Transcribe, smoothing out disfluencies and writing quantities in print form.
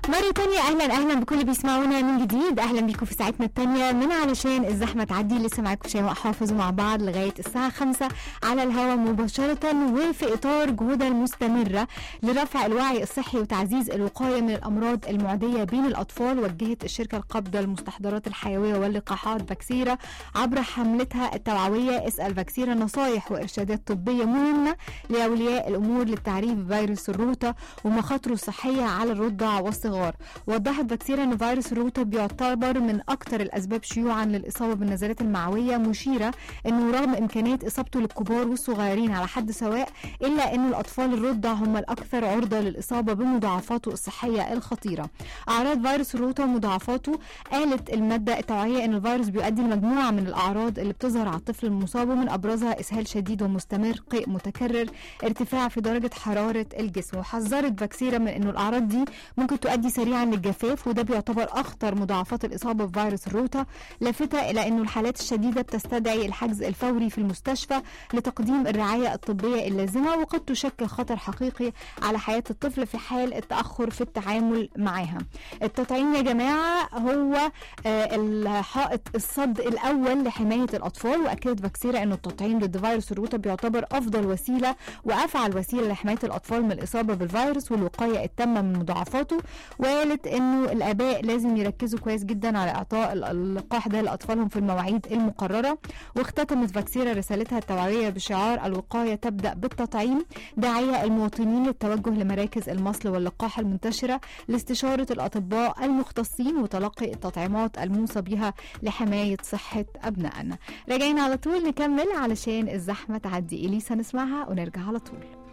مرة تانية أهلا بكل اللي بيسمعونا من جديد. أهلا بيكم في ساعتنا التانية من علشان الزحمة تعدي. لسه معاكم شيماء حافظ مع بعض لغاية الساعة 5 على الهواء مباشرة، وفي إطار جهودها المستمرة لرفع الوعي الصحي وتعزيز الوقاية من الأمراض المعدية بين الأطفال، وجهت الشركة القابضة للمستحضرات الحيوية واللقاحات فاكسيرا عبر حملتها التوعوية اسأل فاكسيرا نصايح وإرشادات طبية مهمة لأولياء الأمور للتعريف بفيروس الروتا ومخاطره الصحية على الرضع والصغار. وضحت فاكسيرا أن فيروس الروتا بيعتبر من أكثر الأسباب شيوعا للإصابة بالنزلات المعوية، مشيرة أنه رغم إمكانية إصابته للكبار والصغيرين على حد سواء، إلا أن الأطفال الرضع هم الأكثر عرضة للإصابة بمضاعفاته الصحية الخطيرة. أعراض فيروس الروتا ومضاعفاته: قالت المادة التوعية أن الفيروس بيؤدي لمجموعة من الأعراض اللي بتظهر على الطفل المصاب، ومن أبرزها إسهال شديد ومستمر، قيء متكرر، ارتفاع في درجة حرارة الجسم. وحذرت فاكسيرا من أنه الأعراض دي ممكن تؤدي سريعا للجفاف، وده بيعتبر أخطر مضاعفات الإصابة بفيروس الروتا، لافتة إلى أنه الحالات الشديدة بتستدعي الحجز الفوري في المستشفى لتقديم الرعاية الطبية اللازمة، وقد تشكل خطر حقيقي على حياة الطفل في حال التأخر في التعامل معها. التطعيم يا جماعة هو الحائط الصد الأول لحماية الأطفال، وأكدت فاكسيرا أن التطعيم ضد فيروس الروتا بيعتبر أفضل وسيلة وأفعل وسيلة لحماية الأطفال من الإصابة بالفيروس والوقاية التامة من مضاعفاته. وقالت انه الاباء لازم يركزوا كويس جدا على اعطاء اللقاح ده لاطفالهم في المواعيد المقرره. واختتمت فاكسيرا رسالتها التوعويه بشعار الوقايه تبدا بالتطعيم، داعيه المواطنين للتوجه لمراكز المصل واللقاح المنتشره لاستشاره الاطباء المختصين وتلقي التطعيمات الموصى بها لحمايه صحه ابنائنا. راجعين على طول نكمل علشان الزحمه تعدي. اليسا نسمعها ونرجع على طول.